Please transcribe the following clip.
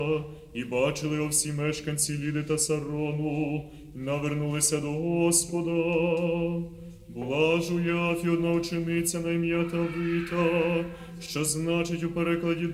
І бачили о всі мешканці Ліди та Сарону, навернулися до Господа. Була ж у Яфі одна учениця на ім'я Тавита, що значить у перекладі